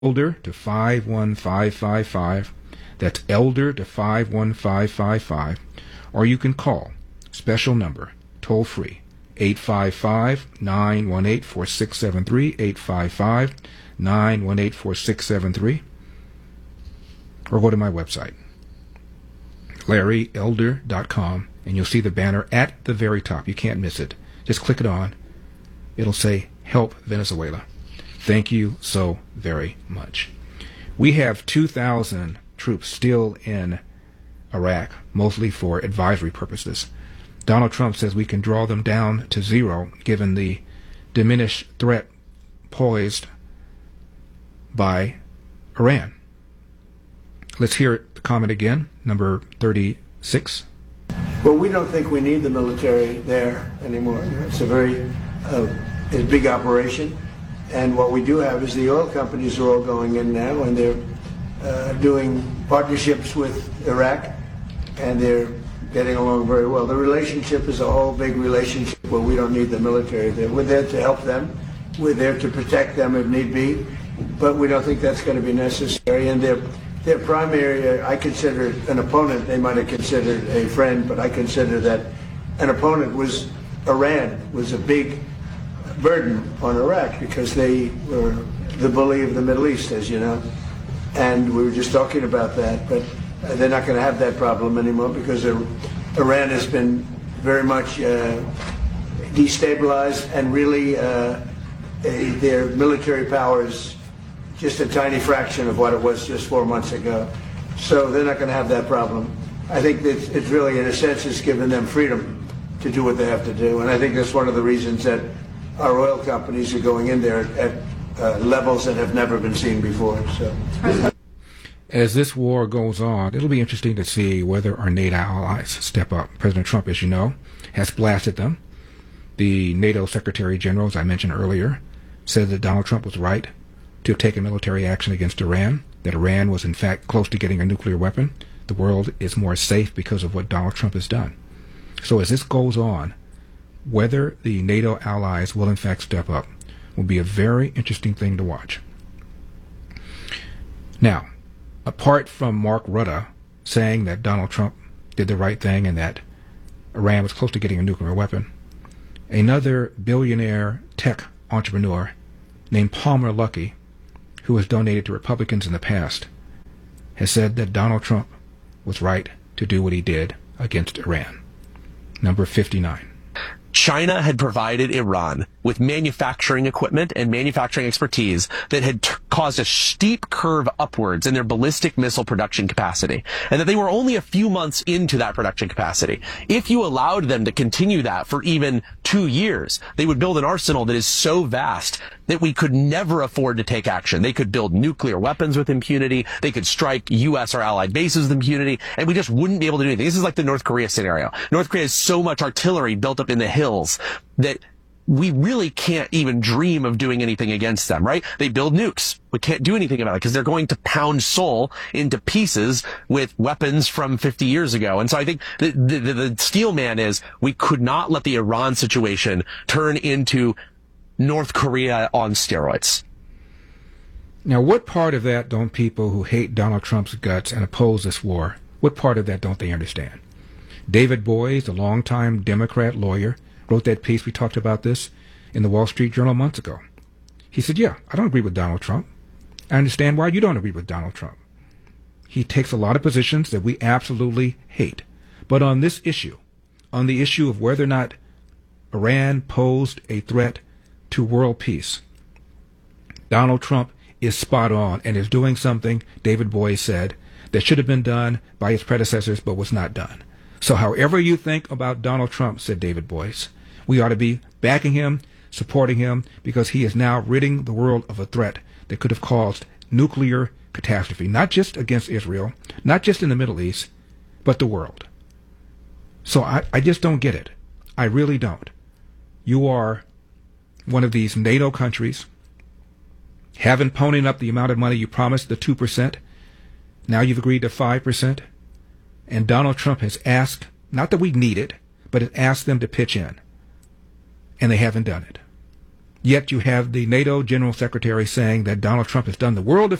Elder to 51555. That's Elder to 51555. Or you can call, special number, toll free, 855-918-4673, 855-918-4673. Or go to my website, LarryElder.com, and you'll see the banner at the very top. You can't miss it. Just click it on. It'll say, Help Venezuela. Thank you so very much. We have 2,000 troops still in Iraq, mostly for advisory purposes. Donald Trump says we can draw them down to zero given the diminished threat posed by Iran. Let's hear the comment again, number 36. Well, we don't think we need the military there anymore. It's a very big operation. And what we do have is the oil companies are all going in now, and they're doing partnerships with Iraq, and they're getting along very well. The relationship is a whole big relationship where we don't need the military there. We're there to help them. We're there to protect them if need be, but we don't think that's going to be necessary. And their primary, I consider an opponent. They might have considered a friend, but I consider that an opponent was Iran, was a big burden on Iraq because they were the bully of the Middle East, as you know. And we were just talking about that, but they're not going to have that problem anymore because Iran has been very much destabilized, and really their military power is just a tiny fraction of what it was just 4 months ago. So they're not going to have that problem. I think that it's really, in a sense, it's given them freedom to do what they have to do. And I think that's one of the reasons that our oil companies are going in there at levels that have never been seen before. So, as this war goes on, it'll be interesting to see whether our NATO allies step up. President Trump, as you know, has blasted them. The NATO Secretary General, as I mentioned earlier, said that Donald Trump was right to have taken military action against Iran, that Iran was in fact close to getting a nuclear weapon. The world is more safe because of what Donald Trump has done. So as this goes on, whether the NATO allies will in fact step up will be a very interesting thing to watch. Now, apart from Mark Rutte saying that Donald Trump did the right thing and that Iran was close to getting a nuclear weapon, another billionaire tech entrepreneur named Palmer Luckey, who has donated to Republicans in the past, has said that Donald Trump was right to do what he did against Iran. Number 59. China had provided Iran with manufacturing equipment and manufacturing expertise that had caused a steep curve upwards in their ballistic missile production capacity, and that they were only a few months into that production capacity. If you allowed them to continue that for even 2 years, they would build an arsenal that is so vast that we could never afford to take action. They could build nuclear weapons with impunity. They could strike U.S. or allied bases with impunity, and we just wouldn't be able to do anything. This is like the North Korea scenario. North Korea has so much artillery built up in the hills that we really can't even dream of doing anything against them, right? They build nukes. We can't do anything about it because they're going to pound Seoul into pieces with weapons from 50 years ago. And so I think the steel man is we could not let the Iran situation turn into North Korea on steroids. Now, what part of that don't people who hate Donald Trump's guts and oppose this war, what part of that don't they understand? David Boies, a longtime Democrat lawyer, wrote that piece, we talked about this, in the Wall Street Journal months ago. He said, yeah, I don't agree with Donald Trump. I understand why you don't agree with Donald Trump. He takes a lot of positions that we absolutely hate. But on this issue, on the issue of whether or not Iran posed a threat to world peace, Donald Trump is spot on and is doing something, David Boies said, that should have been done by his predecessors but was not done. So however you think about Donald Trump, said David Boies, we ought to be backing him, supporting him, because he is now ridding the world of a threat that could have caused nuclear catastrophe, not just against Israel, not just in the Middle East, but the world. So I just don't get it. I really don't. You are one of these NATO countries, haven't ponied up the amount of money you promised, the 2%. Now you've agreed to 5%. And Donald Trump has asked, not that we need it, but has asked them to pitch in. And they haven't done it. Yet you have the NATO General Secretary saying that Donald Trump has done the world a